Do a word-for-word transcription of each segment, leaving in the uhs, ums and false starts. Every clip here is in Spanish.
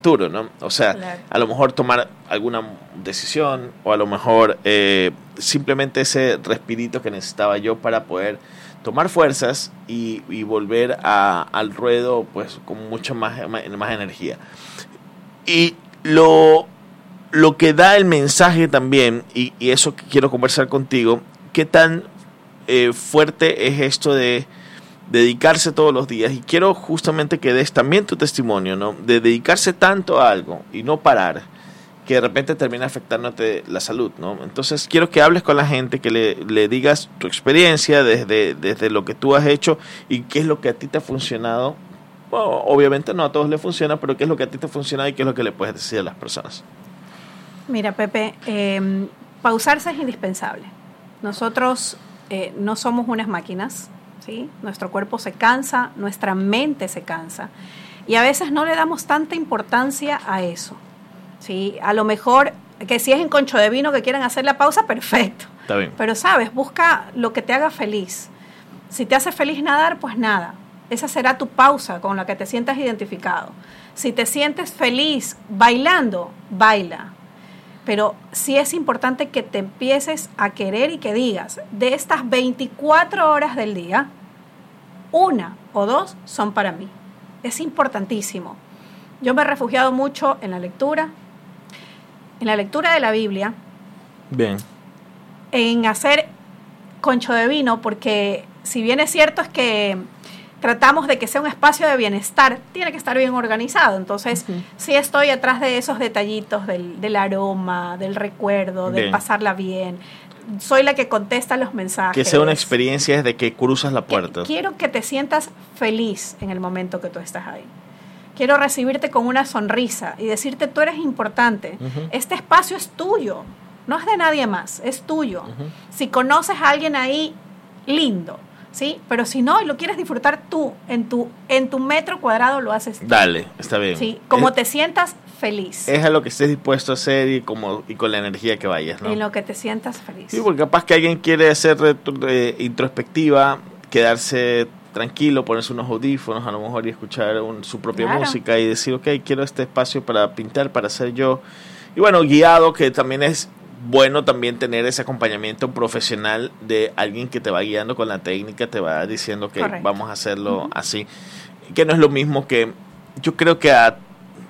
futuro, ¿no? O sea, claro. A lo mejor tomar alguna decisión o a lo mejor eh, simplemente ese respirito que necesitaba yo para poder tomar fuerzas y, y volver a, al ruedo pues con mucha más, más, más energía. Y lo, lo que da el mensaje también, y, y eso que quiero conversar contigo, ¿qué tan eh, fuerte es esto de dedicarse todos los días? Y quiero justamente que des también tu testimonio, ¿no? De dedicarse tanto a algo y no parar, que de repente termina afectándote la salud, ¿no? Entonces quiero que hables con la gente, que le, le digas tu experiencia desde, desde lo que tú has hecho y qué es lo que a ti te ha funcionado. Bueno, obviamente no a todos les funciona, pero qué es lo que a ti te ha funcionado y qué es lo que le puedes decir a las personas. Mira, Pepe, eh, pausarse es indispensable. Nosotros eh, no somos unas máquinas, ¿sí? Nuestro cuerpo se cansa, nuestra mente se cansa y a veces no le damos tanta importancia a eso. Sí, a lo mejor que si es en Concho de Vino que quieren hacer la pausa, perfecto. Está bien. Pero sabes, busca lo que te haga feliz. Si te hace feliz nadar, pues nada. Esa será tu pausa con la que te sientas identificado. Si te sientes feliz bailando, baila. Pero sí es importante que te empieces a querer y que digas, de estas veinticuatro horas del día, una o dos son para mí. Es importantísimo. Yo me he refugiado mucho en la lectura, en la lectura de la Biblia, bien, en hacer Concho de Vino, porque si bien es cierto es que tratamos de que sea un espacio de bienestar, tiene que estar bien organizado, entonces uh-huh. sí estoy atrás de esos detallitos del, del aroma, del recuerdo, de pasarla bien. Soy la que contesta los mensajes. Que sea una experiencia desde que cruzas la puerta. Que, quiero que te sientas feliz en el momento que tú estás ahí. Quiero recibirte con una sonrisa y decirte, tú eres importante. Uh-huh. Este espacio es tuyo, no es de nadie más, es tuyo. Uh-huh. Si conoces a alguien ahí, lindo, ¿sí? Pero si no y lo quieres disfrutar tú, en tu, en tu metro cuadrado lo haces tú. Dale, está bien. ¿Sí? Como es, te sientas feliz. Es a lo que estés dispuesto a hacer y, como, y con la energía que vayas, ¿no? En lo que te sientas feliz. Sí, porque capaz que alguien quiere hacer eh, introspectiva, quedarse tranquilo, ponerse unos audífonos a lo mejor y escuchar un, su propia claro. música y decir, ok, quiero este espacio para pintar, para ser yo. Y bueno, guiado, que también es bueno también tener ese acompañamiento profesional de alguien que te va guiando con la técnica, te va diciendo que okay, vamos a hacerlo uh-huh. así. Que no es lo mismo que, yo creo que a,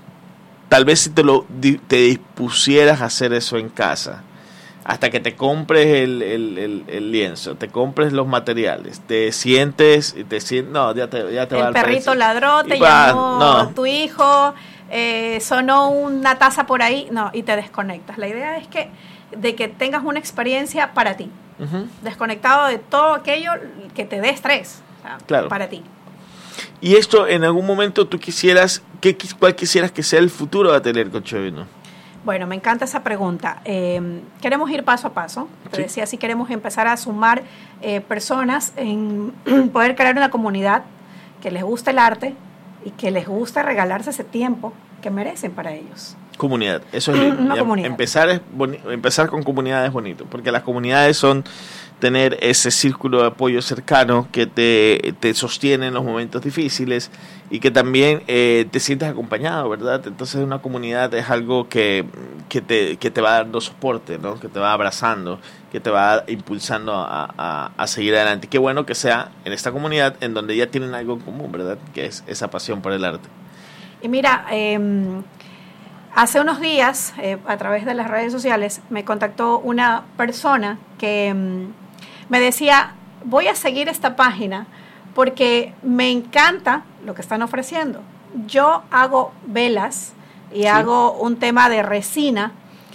tal vez si te, lo, te dispusieras a hacer eso en casa, hasta que te compres el, el, el, el lienzo, te compres los materiales, te sientes y te sientes, no, ya te, ya te el va El perrito ladró, te va, llamó no. tu hijo, eh, sonó una taza por ahí, no, y te desconectas. La idea es que de que tengas una experiencia para ti, uh-huh. desconectado de todo aquello que te dé estrés, o sea, claro. para ti. Y esto, en algún momento tú quisieras, ¿qué, ¿cuál quisieras que sea el futuro de Atelier Concho de Vino? Bueno, me encanta esa pregunta. Eh, queremos ir paso a paso. Te sí. decía, si queremos empezar a sumar eh, personas en poder crear una comunidad que les guste el arte y que les guste regalarse ese tiempo que merecen para ellos. Comunidad, eso es lindo. Una comunidad. Empezar, es boni- empezar con comunidades es bonito, porque las comunidades son tener ese círculo de apoyo cercano que te, te sostiene en los momentos difíciles y que también eh, te sientes acompañado, ¿verdad? Entonces una comunidad es algo que, que, te, que te va dando soporte, ¿no? Que te va abrazando, que te va impulsando a, a, a seguir adelante. Y qué bueno que sea en esta comunidad en donde ya tienen algo en común, ¿verdad? Que es esa pasión por el arte. Y mira, eh, hace unos días, eh, a través de las redes sociales, me contactó una persona que um, me decía, voy a seguir esta página porque me encanta lo que están ofreciendo. Yo hago velas y sí. hago un tema de resina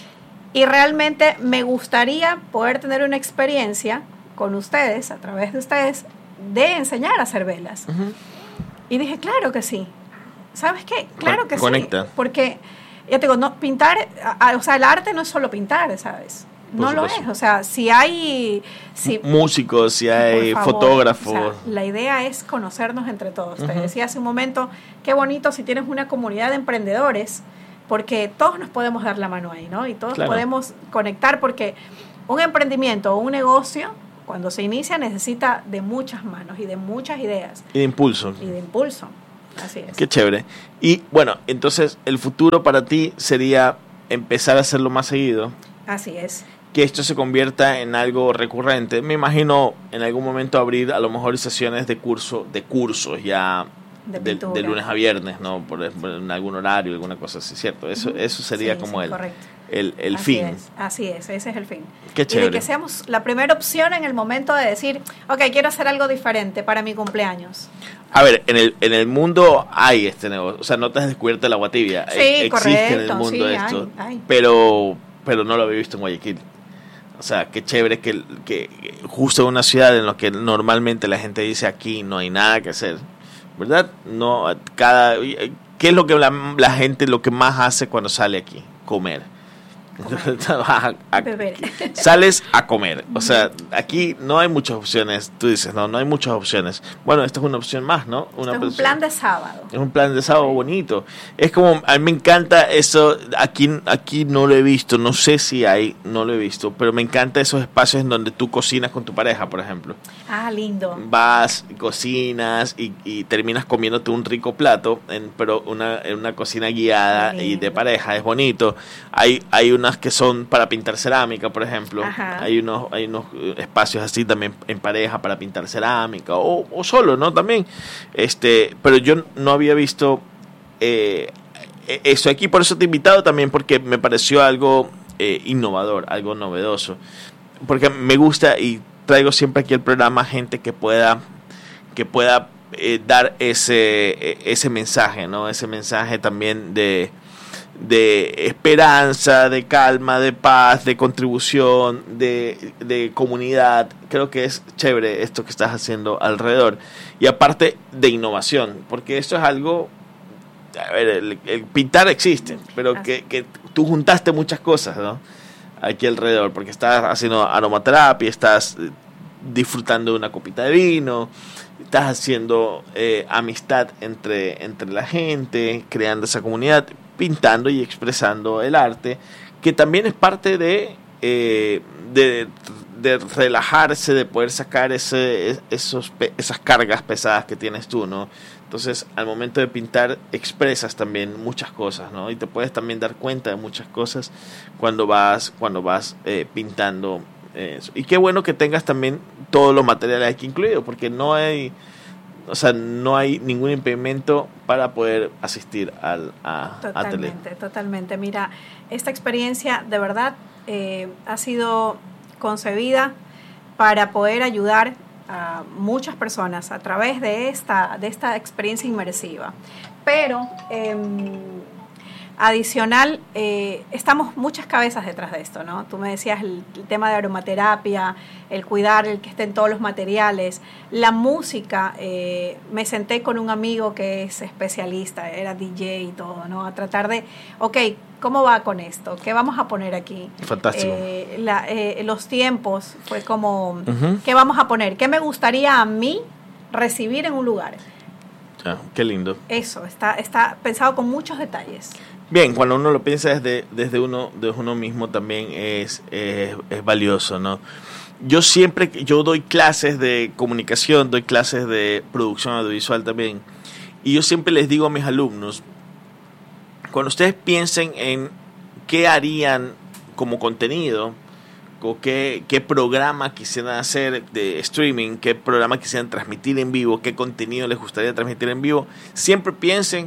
y realmente me gustaría poder tener una experiencia con ustedes, a través de ustedes, de enseñar a hacer velas. Uh-huh. Y dije, claro que sí. ¿Sabes qué? Claro que Conecta. sí. Porque, ya te digo, no, pintar, a, o sea, el arte no es solo pintar, ¿sabes? No lo es, o sea, si hay... Si, músicos, si hay favor, fotógrafos. O sea, la idea es conocernos entre todos. Uh-huh. Te decía hace un momento, qué bonito si tienes una comunidad de emprendedores, porque todos nos podemos dar la mano ahí, ¿no? Y todos claro. podemos conectar, porque un emprendimiento o un negocio, cuando se inicia, necesita de muchas manos y de muchas ideas. Y de impulso. Y de impulso. así es. Qué chévere. Y bueno, entonces el futuro para ti sería empezar a hacerlo más seguido. Así es. Que esto se convierta en algo recurrente. Me imagino en algún momento abrir a lo mejor sesiones de curso, de cursos ya de, de, de lunes a viernes, ¿no? Por, por en algún horario, alguna cosa así, ¿cierto? Eso, uh-huh. eso sería sí, como sí, el, correcto. el, el así fin. Es, así es, ese es el fin. Qué chévere. Y de que seamos la primera opción en el momento de decir, ok, quiero hacer algo diferente para mi cumpleaños. A ver, en el, en el mundo hay este negocio, o sea, no te has descubierto el agua tibia. Sí, Existe correcto, en el mundo sí, esto, hay, hay. pero pero no lo había visto en Guayaquil. O sea, qué chévere que, que justo en una ciudad en la que normalmente la gente dice aquí no hay nada que hacer, ¿verdad? No, cada, ¿qué es lo que la, la gente lo que más hace cuando sale aquí? Comer. a, a, Beber. Sales a comer. O sea, aquí no hay muchas opciones. Tú dices, no, no hay muchas opciones. Bueno, esta es una opción más, ¿no? Una Esto es un plan de sábado. Es un plan de sábado bonito. Es como, a mí me encanta eso. Aquí, aquí no lo he visto. No sé si hay, no lo he visto. Pero me encanta esos espacios en donde tú cocinas con tu pareja, por ejemplo. Ah, lindo. Vas, cocinas y, y terminas comiéndote un rico plato, en, pero una, en una cocina guiada y de pareja. Es bonito. Hay, hay unas que son para pintar cerámica, por ejemplo. Ajá. Hay unos hay unos espacios así también en pareja para pintar cerámica o, o solo, ¿no? También. Este, pero yo no había visto eh, eso aquí, por eso te he invitado también, porque me pareció algo eh, innovador, algo novedoso. Porque me gusta y traigo siempre aquí al programa gente que pueda que pueda eh, dar ese ese mensaje, ¿no? Ese mensaje también de de esperanza, de calma, de paz, de contribución, de, de comunidad. Creo que es chévere esto que estás haciendo alrededor. Y aparte de innovación, porque esto es algo, a ver, el, el pintar existe, pero que, que tú juntaste muchas cosas, ¿no? Aquí alrededor, porque estás haciendo aromaterapia, estás disfrutando de una copita de vino, estás haciendo eh, amistad entre, entre la gente, creando esa comunidad, pintando y expresando el arte, que también es parte de, eh, de, de relajarse, de poder sacar ese, esos, esas cargas pesadas que tienes tú, ¿no? Entonces, al momento de pintar, expresas también muchas cosas, ¿no? Y te puedes también dar cuenta de muchas cosas cuando vas, cuando vas eh, pintando eso. Y qué bueno que tengas también todos los materiales aquí incluidos, porque no hay... O sea, no hay ningún impedimento para poder asistir al a, totalmente, a totalmente. Mira, esta experiencia de verdad eh, ha sido concebida para poder ayudar a muchas personas a través de esta, de esta experiencia inmersiva. Pero eh, adicional, eh, estamos muchas cabezas detrás de esto, ¿no? Tú me decías el, el tema de aromaterapia, el cuidar el que estén todos los materiales, la música. Eh, me senté con un amigo que es especialista, era D J y todo, ¿no? A tratar de, ok, ¿cómo va con esto? ¿Qué vamos a poner aquí? Fantástico. Eh, la, eh, los tiempos, fue como, uh-huh. ¿qué vamos a poner? ¿Qué me gustaría a mí recibir en un lugar? Ah, qué lindo. Eso, está, está pensado con muchos detalles. Bien, cuando uno lo piensa desde, desde uno, desde uno mismo también es, es, es valioso, ¿no? Yo siempre, yo doy clases de comunicación, doy clases de producción audiovisual también, y yo siempre les digo a mis alumnos, cuando ustedes piensen en qué harían como contenido, o qué, qué programa quisieran hacer de streaming, qué programa quisieran transmitir en vivo, qué contenido les gustaría transmitir en vivo, siempre piensen,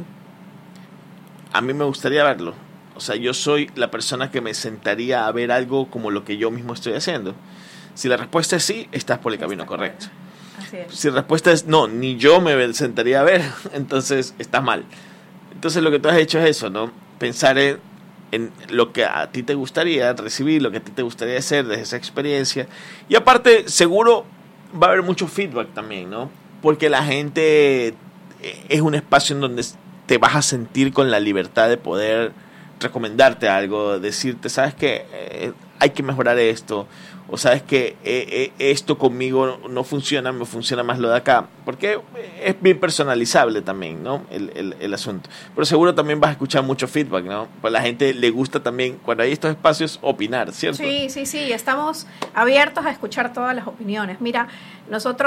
a mí me gustaría verlo. O sea, yo soy la persona que me sentaría a ver algo como lo que yo mismo estoy haciendo. Si la respuesta es sí, estás por el camino correcto. Así es. Si la respuesta es no, ni yo me sentaría a ver, entonces estás mal. Entonces lo que tú has hecho es eso, ¿no? Pensar en, en lo que a ti te gustaría recibir, lo que a ti te gustaría hacer desde esa experiencia. Y aparte, seguro va a haber mucho feedback también, ¿no? Porque la gente es un espacio en donde te vas a sentir con la libertad de poder recomendarte algo, decirte, ¿sabes qué? Eh, hay que mejorar esto, o sabes que eh, eh, esto conmigo no funciona, me funciona más lo de acá, porque es bien personalizable también, ¿no? El, el, el asunto. Pero seguro también vas a escuchar mucho feedback, ¿no? Pues a la gente le gusta también, cuando hay estos espacios, opinar, ¿cierto? Sí, sí, sí, estamos abiertos a escuchar todas las opiniones. Mira, nosotros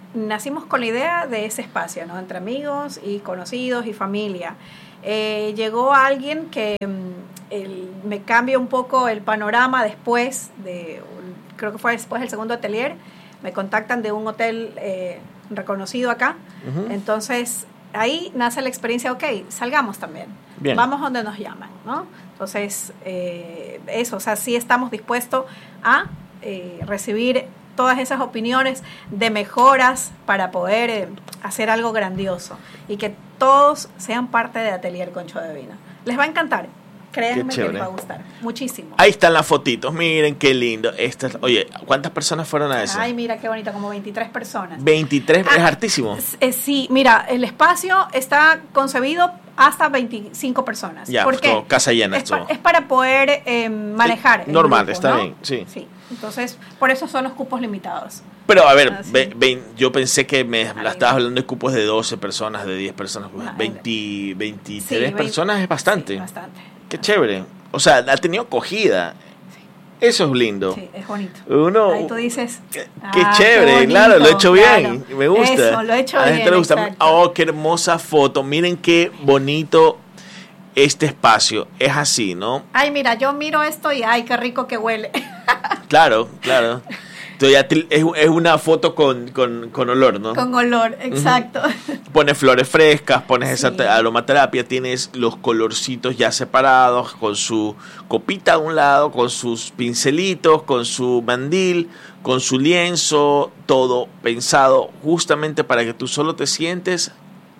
nacimos con la idea de ese espacio, ¿no? Entre amigos y conocidos y familia. Eh, llegó alguien que mm, el, me cambia un poco el panorama después de, creo que fue después del segundo atelier, me contactan de un hotel eh, reconocido acá, uh-huh. Entonces ahí nace la experiencia, ok, salgamos también, bien. Vamos donde nos llaman, ¿no? Entonces, eh, eso, o sea, sí estamos dispuestos a eh, recibir todas esas opiniones de mejoras para poder eh, hacer algo grandioso y que todos sean parte de Atelier Concho de Vino. Les va a encantar. Créanme que les va a gustar muchísimo. Ahí están las fotitos, miren qué lindo. Esta es, oye, ¿cuántas personas fueron a eso? Ay, mira qué bonito, como veintitrés personas. veintitrés, ah, es hartísimo. Eh, sí, mira, el espacio está concebido hasta veinticinco personas. Ya, ¿por qué? Casa llena. Es, pa, es para poder eh, manejar. Sí, normal, grupo, está ¿no? bien, sí. Sí, entonces, por eso son los cupos limitados. Pero a ver, ah, sí. ve, ve, yo pensé que me la estabas hablando de cupos de doce personas, de diez personas. No, veinte, veintitrés sí, veinte, personas es bastante. Sí, bastante. Qué chévere. O sea, ha tenido acogida. Sí. Eso es lindo. Sí, es bonito. Uno, ahí tú dices, qué, ah, qué chévere, qué bonito, claro, lo he hecho bien. Claro. Me gusta. Eso, lo he hecho a la bien. gente le gusta. Exacto. Oh, qué hermosa foto. Miren qué bonito este espacio. Es así, ¿no? Ay, mira, yo miro esto y ay, qué rico que huele. Claro, claro. Entonces ya te, es, es una foto con, con, con olor, ¿no? Con olor, exacto. Uh-huh. Pones flores frescas, pones sí. esa aromaterapia, tienes los colorcitos ya separados, con su copita a un lado, con sus pincelitos, con su mandil, con su lienzo, todo pensado justamente para que tú solo te sientes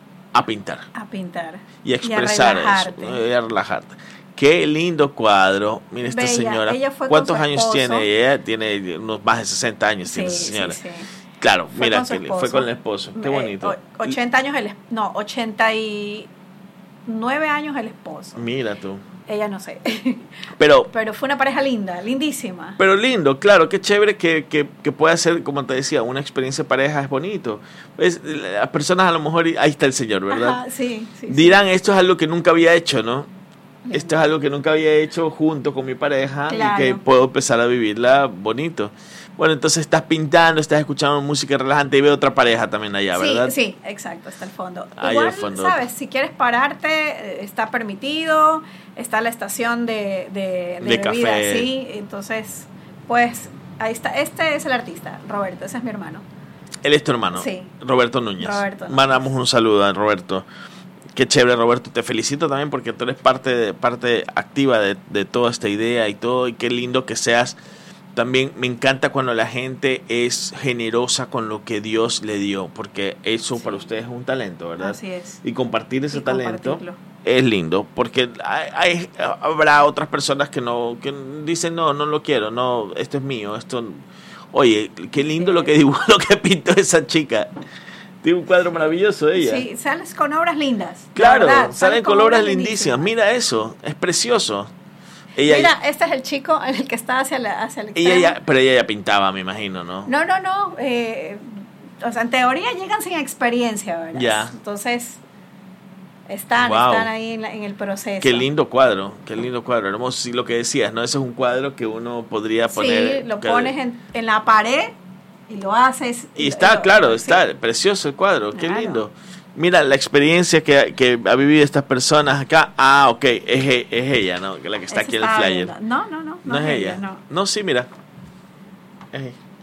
a pintar. A pintar. Y a expresar y a relajarte. Eso, y a relajarte. Qué lindo cuadro. Mira esta Bella. señora. Ella fue ¿Cuántos con su años esposo? tiene? Ella tiene unos más de sesenta años, sí, tiene esa señora. Sí, sí. Claro, fue mira, que fue con el esposo. Qué bonito. Eh, ochenta años el no, ochenta y nueve años el esposo. Mira tú. Ella no sé. Pero, pero fue una pareja linda, lindísima. Pero lindo, claro, qué chévere que, que, que pueda ser, como te decía, una experiencia de pareja es bonito. Pues, las personas a lo mejor, ahí está el señor, ¿verdad? Ajá, sí, sí, dirán, sí. Esto es algo que nunca había hecho, ¿no? Esto es algo que nunca había hecho junto con mi pareja, claro. Y que puedo empezar a vivirla bonito. Bueno, entonces estás pintando, estás escuchando música relajante y veo otra pareja también allá, ¿verdad? Sí, sí, exacto, está el fondo. Ahí Igual, el fondo. ¿sabes? Si quieres pararte, está permitido, está la estación de, de, de, de bebida, café. Sí, entonces, pues, ahí está. Este es el artista, Roberto, ese es mi hermano. Él es tu hermano, sí. Roberto Núñez. Roberto Núñez. Mandamos un saludo a Roberto. Qué chévere, Roberto. Te felicito también porque tú eres parte de, parte activa de, de toda esta idea y todo. Y qué lindo que seas. También me encanta cuando la gente es generosa con lo que Dios le dio, porque eso sí. Para ustedes es un talento, ¿verdad? Así es. Y compartir ese y talento es lindo, porque hay, hay, habrá otras personas que no que dicen, no, no lo quiero, no, esto es mío, esto... Oye, qué lindo sí. lo que dibujó, lo que pintó esa chica. Tiene un cuadro maravilloso ella. Sí, sales con obras lindas. Claro, verdad, salen, salen con, con obras lindísimas. lindísimas. Mira eso, es precioso. Ella, Mira, este es el chico en el que está hacia, la, hacia el extremo. Ella ya, pero ella ya pintaba, me imagino, ¿no? No, no, no. Eh, o sea, en teoría llegan sin experiencia, ¿verdad? Ya. Entonces, están, wow. están ahí en, la, en el proceso. Qué lindo cuadro, qué lindo cuadro. Hermoso, sí, lo que decías, ¿no? Ese es un cuadro que uno podría poner... Sí, lo que, pones en, en la pared y lo haces. Y, y está, lo, claro, sí. está precioso el cuadro, claro. Qué lindo. Mira, la experiencia que, que ha vivido estas personas acá. Ah, ok, es, es ella, ¿no? La que está Eso aquí en el flyer. Viendo. No, no, no. No, no es ella. ella. No. no, sí, mira. Es,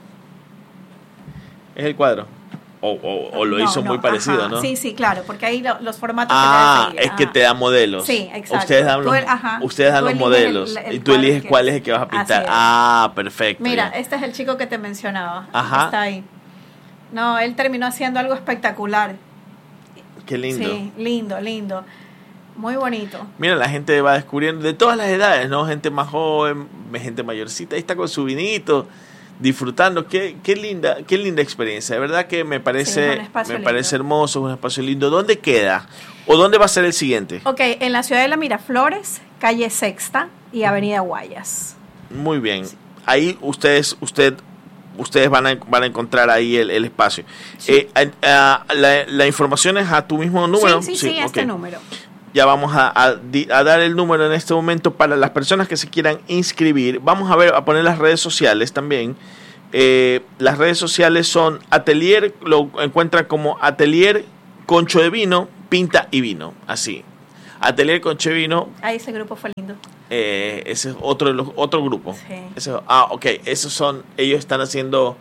es el cuadro. O, o, o lo no, hizo no, muy parecido, ajá. ¿no? Sí, sí, claro, porque ahí lo, los formatos ah, que te es que te da modelos. Sí, exacto. Ustedes dan los, el, ajá, ustedes dan los modelos el, el y tú eliges cuál es el que vas a pintar. Ah, perfecto. Mira, ya. Este es el chico que te mencionaba. Ajá. Está ahí. No, él terminó haciendo algo espectacular. Qué lindo. Sí, lindo, lindo. Muy bonito. Mira, la gente va descubriendo de todas las edades, ¿no? Gente más joven, gente mayorcita, ahí está con su vinito, disfrutando. Qué, qué linda, qué linda experiencia. De verdad que me parece, sí, me lindo. parece hermoso, es un espacio lindo. ¿Dónde queda? ¿O dónde va a ser el siguiente? Ok, en la ciudad de La Miraflores, calle Sexta y avenida Guayas. Muy bien. Sí. Ahí ustedes, usted ustedes van a, van a encontrar ahí el, el espacio. Sí. Eh, uh, la, la información es a tu mismo número. Sí, sí, sí, sí este okay. número. Ya vamos a, a, a dar el número en este momento para las personas que se quieran inscribir. Vamos a ver, a poner las redes sociales también. Eh, las redes sociales son Atelier, lo encuentran como Atelier Concho de Vino, Pinta y Vino, así. Atelier Concho de Vino. Ah, ese grupo fue lindo. Eh, ese es otro, otro grupo. Sí. Ese, ah, ok, esos son, ellos están haciendo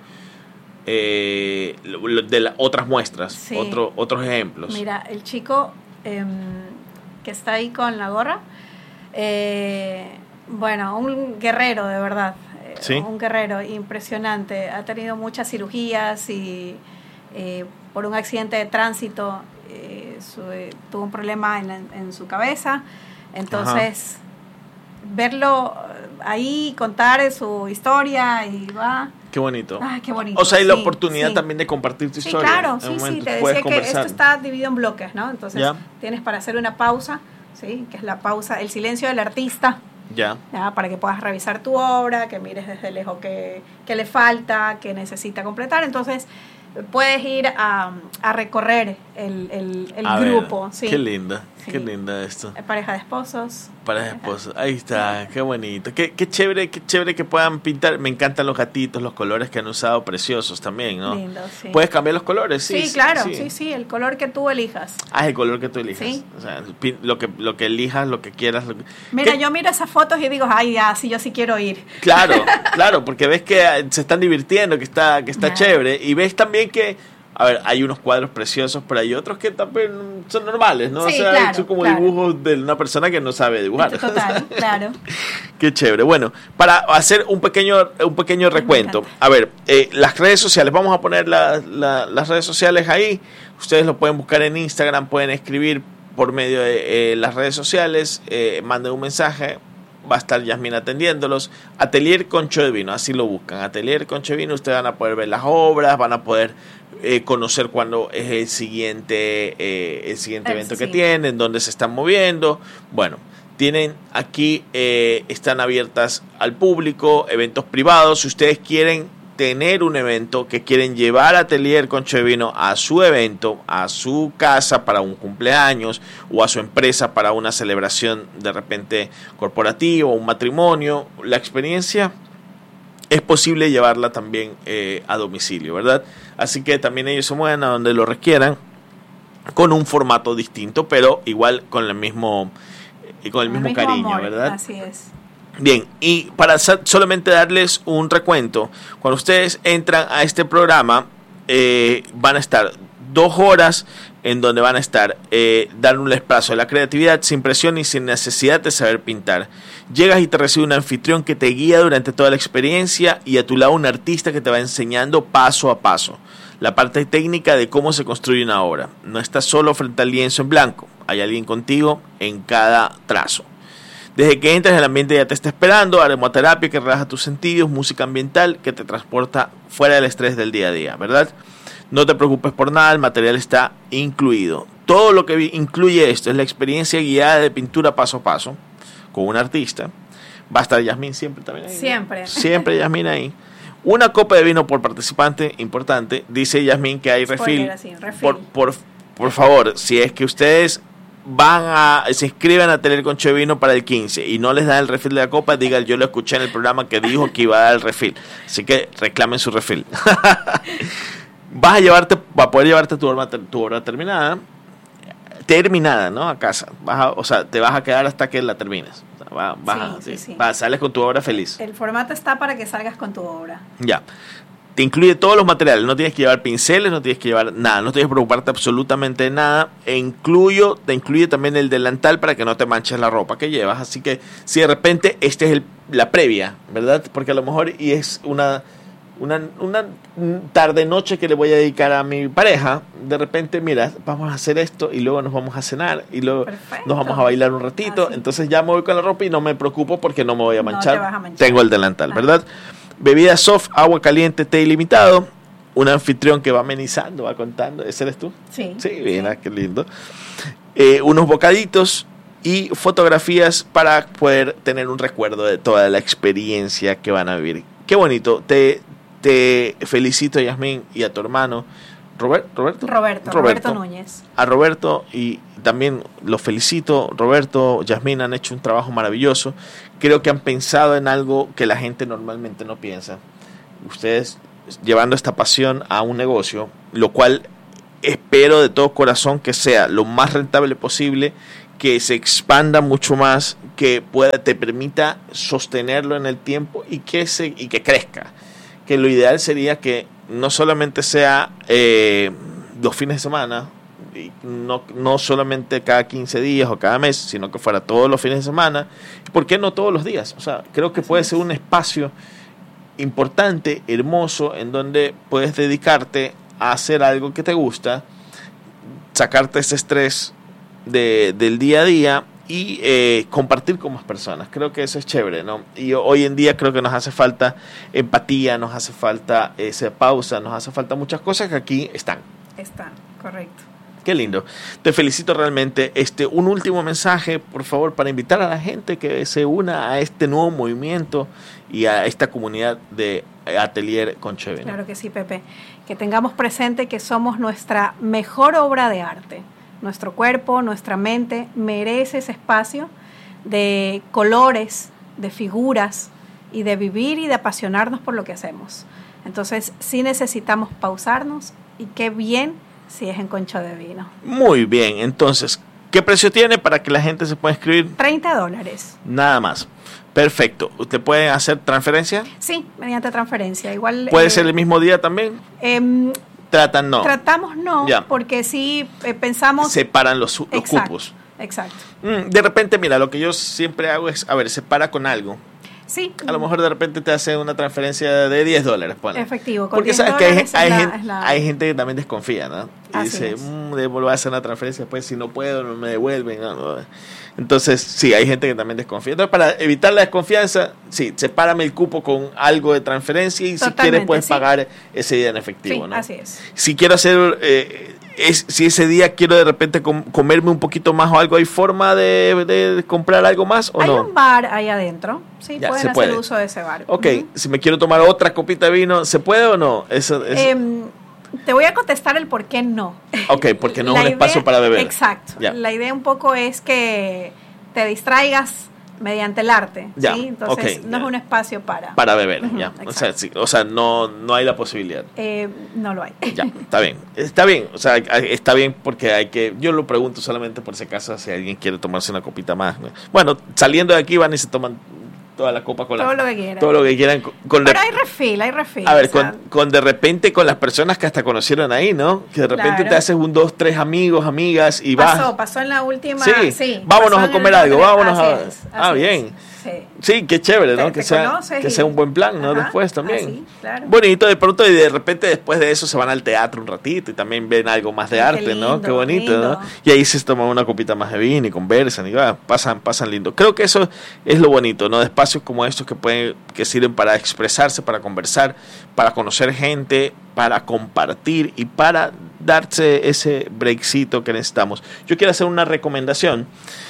eh, de las otras muestras, sí. otro, otros ejemplos. Mira, el chico eh, que está ahí con la gorra, eh, bueno, un guerrero de verdad. ¿Sí? Un guerrero impresionante, ha tenido muchas cirugías y eh, por un accidente de tránsito eh, su, eh, tuvo un problema en, la, en su cabeza, entonces Ajá. verlo ahí, contar su historia y va... Qué bonito. Ah, qué bonito. O sea, hay sí, la oportunidad sí. también de compartir tu sí, historia. Claro, sí, sí, te decía que esto está dividido en bloques, ¿no? Entonces ¿Ya? tienes para hacer una pausa, ¿sí? Que es la pausa, el silencio del artista. Ya. ya. Para que puedas revisar tu obra, que mires desde lejos qué, qué le falta, qué necesita completar. Entonces, puedes ir a, a recorrer el, el, el grupo. Ver, ¿sí? Qué linda, sí. qué linda esto. Pareja de esposos. Pareja de esposos, ahí está, qué bonito. Qué, qué chévere, qué chévere que puedan pintar. Me encantan los gatitos, los colores que han usado, preciosos también, ¿no? Lindo, sí. ¿Puedes cambiar los colores? Sí, sí, sí claro, sí. sí, sí, el color que tú elijas. Ah, el color que tú elijas. Sí. O sea, lo que, lo que elijas, lo que quieras. Lo que... Mira, ¿Qué? Yo miro esas fotos y digo, ay, ya, sí, yo sí quiero ir. Claro, claro, porque ves que se están divirtiendo, que está, que está nah. chévere. Y ves también que, a ver, hay unos cuadros preciosos, pero hay otros que también son normales, ¿no? Sí, o sea, claro, son como claro. dibujos de una persona que no sabe dibujar. Total, claro. Qué chévere. Bueno, para hacer un pequeño un pequeño recuento, a ver, eh, las redes sociales, vamos a poner la, la, las redes sociales ahí. Ustedes lo pueden buscar en Instagram, pueden escribir por medio de eh, las redes sociales, eh, manden un mensaje. Va a estar Yasmín atendiéndolos. Atelier Concho de Vino, así lo buscan. Atelier Concho de Vino, ustedes van a poder ver las obras, van a poder eh, conocer cuándo es el siguiente eh, el siguiente el, evento sí. que tienen, dónde se están moviendo. Bueno, tienen aquí, eh, están abiertas al público, eventos privados. Si ustedes quieren tener un evento, que quieren llevar Atelier Concho de Vino a su evento, a su casa para un cumpleaños o a su empresa para una celebración de repente corporativa o un matrimonio, la experiencia es posible llevarla también eh, a domicilio, ¿verdad? Así que también ellos se mueven a donde lo requieran con un formato distinto, pero igual con el mismo, eh, con el mismo, mismo cariño, amor, ¿verdad? Así es. Bien, y para solamente darles un recuento, cuando ustedes entran a este programa, eh, van a estar dos horas en donde van a estar eh, dando un espacio a la creatividad sin presión y sin necesidad de saber pintar. Llegas y te recibe un anfitrión que te guía durante toda la experiencia y a tu lado un artista que te va enseñando paso a paso la parte técnica de cómo se construye una obra. No estás solo frente al lienzo en blanco, hay alguien contigo en cada trazo. Desde que entras, el ambiente ya te está esperando, aromaterapia que relaja tus sentidos, música ambiental que te transporta fuera del estrés del día a día, ¿verdad? No te preocupes por nada, el material está incluido. Todo lo que incluye esto es la experiencia guiada de pintura paso a paso con un artista. Va a estar Yasmín siempre también ahí. Siempre. ¿No? Siempre Yasmín ahí. Una copa de vino por participante, importante. Dice Yasmín que hay refil. Así, refil. Por, por, por favor, si es que ustedes van a, se inscriben a Atelier Concho de Vino para el quince y no les dan el refil de la copa, digan, yo lo escuché en el programa que dijo que iba a dar el refil. Así que reclamen su refil. Vas a llevarte, va a poder llevarte tu obra, tu obra terminada, terminada, ¿no? A casa. Vas a, o sea, te vas a quedar hasta que la termines. O sea, va, vas sí, a, sí, sí, sí. Vas, sales con tu obra feliz. El formato está para que salgas con tu obra. Ya. Te incluye todos los materiales, no tienes que llevar pinceles, no tienes que llevar nada, no tienes que preocuparte absolutamente de nada. E incluyo, te incluye también el delantal para que no te manches la ropa que llevas. Así que si de repente esta es el, la previa, ¿verdad? Porque a lo mejor y es una, una, una tarde noche que le voy a dedicar a mi pareja, de repente, mira, vamos a hacer esto y luego nos vamos a cenar y luego Perfecto. Nos vamos a bailar un ratito. Ah, sí. Entonces ya me voy con la ropa y no me preocupo porque no me voy a manchar. No te vas a manchar. Tengo el delantal, ah. ¿verdad? Bebida soft, agua caliente, té ilimitado. Un anfitrión que va amenizando, va contando. ¿Ese eres tú? Sí. Sí, mira, sí. Qué lindo. Eh, unos bocaditos y fotografías para poder tener un recuerdo de toda la experiencia que van a vivir. Qué bonito. Te, te felicito, Yasmín, y a tu hermano. Robert, ¿Roberto? Roberto, Roberto, Roberto Núñez. A Roberto y también los felicito. Roberto, Yasmín han hecho un trabajo maravilloso. Creo que han pensado en algo que la gente normalmente no piensa. Ustedes llevando esta pasión a un negocio, lo cual espero de todo corazón que sea lo más rentable posible, que se expanda mucho más, que pueda, te permita sostenerlo en el tiempo y que, se, y que crezca. Que lo ideal sería que no solamente sea eh, los fines de semana, y no, no solamente cada quince días o cada mes, sino que fuera todos los fines de semana. ¿Por qué no todos los días? O sea, creo que puede ser un espacio importante, hermoso, en donde puedes dedicarte a hacer algo que te gusta, sacarte ese estrés de, del día a día y eh, compartir con más personas. Creo que eso es chévere, ¿no? Y hoy en día creo que nos hace falta empatía, nos hace falta esa pausa, nos hace falta muchas cosas que aquí están. Están, correcto. Qué lindo. Te felicito realmente. Este, un último mensaje, por favor, para invitar a la gente que se una a este nuevo movimiento y a esta comunidad de Atelier Concheveno. Claro que sí, Pepe. Que tengamos presente que somos nuestra mejor obra de arte. Nuestro cuerpo, nuestra mente merece ese espacio de colores, de figuras y de vivir y de apasionarnos por lo que hacemos. Entonces, sí necesitamos pausarnos y qué bien si es en Concha de Vino. Muy bien, entonces, ¿qué precio tiene para que la gente se pueda inscribir? treinta dólares. Nada más. Perfecto. ¿Usted puede hacer transferencia? Sí, mediante transferencia. Igual. ¿Puede eh, ser el mismo día también? Eh, Tratan no. Tratamos no, ya. Porque sí eh, pensamos... Separan los, los exacto, cupos. Exacto. Mm, de repente, mira, lo que yo siempre hago es, a ver, separa con algo. Sí. A lo mejor de repente te hace una transferencia de diez dólares. Ponle. Efectivo. Con porque sabes que hay, hay, la, gente, la... hay gente que también desconfía, ¿no? Y Así dice, es. mmm, debo hacer una transferencia después, si no puedo, no me devuelven. No, no. Entonces, sí, hay gente que también desconfía. Entonces, para evitar la desconfianza, sí, sepárame el cupo con algo de transferencia y Totalmente, si quieres puedes sí. pagar ese día en efectivo, sí, ¿no? así es. Si quiero hacer... Eh, Es, si ese día quiero de repente com- comerme un poquito más o algo, ¿hay forma de, de comprar algo más o hay no? Hay un bar ahí adentro, sí, ya, pueden se hacer puede. uso de ese bar. Ok, uh-huh. Si me quiero tomar otra copita de vino, ¿se puede o no? Eso, eso. Eh, te voy a contestar el por qué no. Ok, porque no La es un idea, espacio para beber. Exacto. Ya. La idea un poco es que te distraigas mediante el arte, ya, ¿sí? Entonces okay, no ya. es un espacio para... Para beber, uh-huh, ya. O sea, sí, o sea no, no hay la posibilidad. Eh, no lo hay. Ya, está bien. Está bien, o sea, está bien porque hay que... Yo lo pregunto solamente por si acaso, si alguien quiere tomarse una copita más. Bueno, saliendo de aquí van y se toman toda la copa con todo la... lo que quieran. Todo lo que quieran. Con, con Pero de, hay refil, hay refil. A ver, o sea, con, con de repente con las personas que hasta conocieron ahí, ¿no? Que de repente claro. te haces un, dos, tres amigos, amigas y vas... Pasó, pasó en la última... Sí, sí vámonos a comer algo, vámonos así a... Es, así ah, bien. Es. Sí. Sí, qué chévere, ¿no? Te, que te sea, que y... sea un buen plan, ¿no? Ajá, Después también. así, claro. Bonito, de pronto, y de repente después de eso se van al teatro un ratito y también ven algo más de Ay, arte, qué ¿no? lindo, Qué bonito, lindo. ¿no? Y ahí se toman una copita más de vino y conversan y va, pasan, pasan lindo. Creo que eso es lo bonito, ¿no? De espacios como estos que pueden, que sirven para expresarse, para conversar, para conocer gente, para compartir y para darse ese breakcito que necesitamos. Yo quiero hacer una recomendación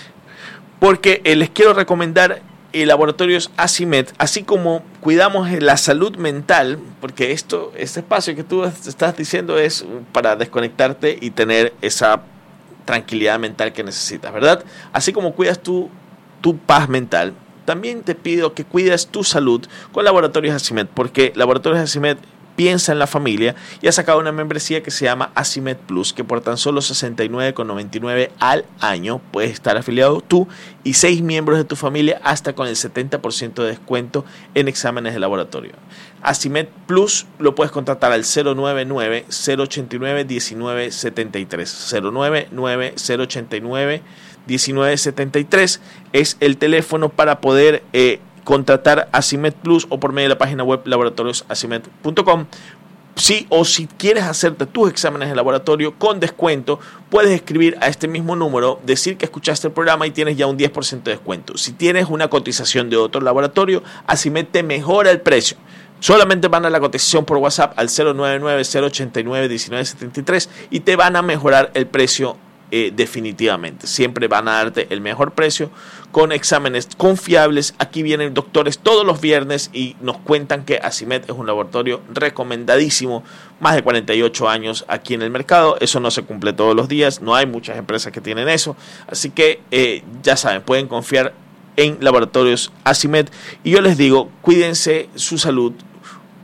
porque eh, les quiero recomendar el Laboratorios Acimet, así como cuidamos la salud mental, porque esto, este espacio que tú estás diciendo es para desconectarte y tener esa tranquilidad mental que necesitas, ¿verdad? Así como cuidas tu, tu paz mental, también te pido que cuides tu salud con Laboratorios Acimet, porque Laboratorios Acimet piensa en la familia y ha sacado una membresía que se llama Acimet Plus, que por tan solo sesenta y nueve con noventa y nueve al año puedes estar afiliado tú y seis miembros de tu familia hasta con el setenta por ciento de descuento en exámenes de laboratorio. Acimet Plus lo puedes contratar al cero nueve nueve, cero ocho nueve, uno nueve siete tres, cero nueve nueve, cero ocho nueve, uno nueve siete tres es el teléfono para poder eh, contratar Acimet Plus o por medio de la página web laboratorios acimet punto com. Sí, o si quieres hacerte tus exámenes de laboratorio con descuento, puedes escribir a este mismo número, decir que escuchaste el programa y tienes ya un diez por ciento de descuento. Si tienes una cotización de otro laboratorio, Acimet te mejora el precio. Solamente van a la cotización por WhatsApp al cero nueve nueve, cero ocho nueve, uno nueve siete tres y te van a mejorar el precio eh, definitivamente. Siempre van a darte el mejor precio con exámenes confiables. Aquí vienen doctores todos los viernes y nos cuentan que Acimet es un laboratorio recomendadísimo. Más de cuarenta y ocho años aquí en el mercado. Eso no se cumple todos los días. No hay muchas empresas que tienen eso. Así que eh, ya saben, pueden confiar en Laboratorios Acimet. Y yo les digo, cuídense su salud.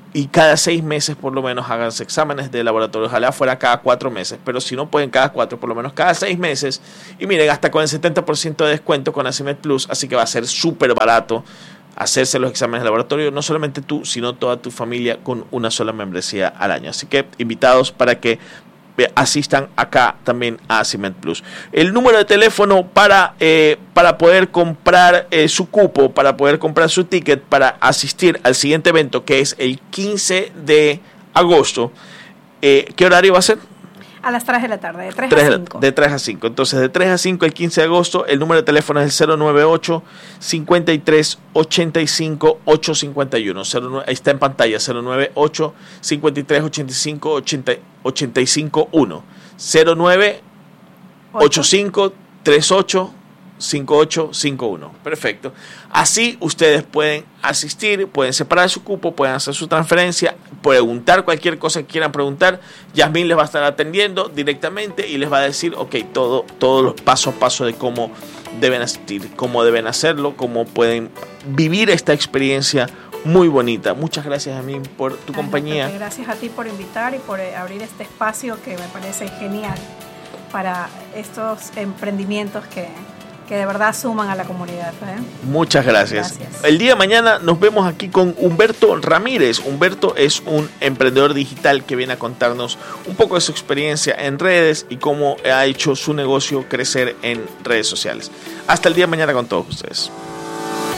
y cada seis meses por lo menos háganse exámenes de laboratorio. Ojalá fuera cada cuatro meses, pero si no pueden cada cuatro, por lo menos cada seis meses. Y miren, hasta con el setenta por ciento de descuento con Assimed Plus, así que va a ser súper barato hacerse los exámenes de laboratorio, no solamente tú, sino toda tu familia con una sola membresía al año. Así que invitados para que asistan acá también a Assimed Plus. El número de teléfono para, eh, para poder comprar eh, su cupo, para poder comprar su ticket, para asistir al siguiente evento, que es el quince de agosto. Eh, ¿Qué horario va a ser? A las tres de la tarde, de tres a cinco. De tres a cinco. Entonces, de tres a cinco el quince de agosto, el número de teléfono es el cero nueve ocho, cincuenta y tres, ochenta y cinco, ochocientos cincuenta y uno. Ahí está en pantalla, cero nueve ocho, cincuenta y tres, ochenta y cinco, ochenta y cinco uno. cero nueve ocho cinco, treinta y ocho, cincuenta y ocho cincuenta y uno. Perfecto. Así ustedes pueden asistir, pueden separar su cupo, pueden hacer su transferencia, preguntar cualquier cosa que quieran preguntar. Yasmín les va a estar atendiendo directamente y les va a decir, ok, todo, todos los paso a paso de cómo deben asistir, cómo deben hacerlo, cómo pueden vivir esta experiencia muy bonita. Muchas gracias, Yasmín, por tu Ay, compañía. Gracias a ti por invitar y por abrir este espacio que me parece genial para estos emprendimientos que... que de verdad suman a la comunidad. ¿eh? Muchas gracias. gracias. El día de mañana nos vemos aquí con Humberto Ramírez. Humberto es un emprendedor digital que viene a contarnos un poco de su experiencia en redes y cómo ha hecho su negocio crecer en redes sociales. Hasta el día de mañana con todos ustedes.